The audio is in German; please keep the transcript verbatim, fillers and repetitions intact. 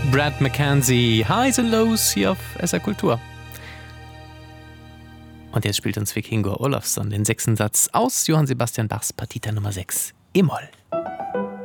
Brad McKenzie, Highs and Lows hier auf S R Kultur. Und jetzt spielt uns Vikingur Olafsson den sechsten Satz aus Johann Sebastian Bachs Partita Nummer sechs, E-Moll.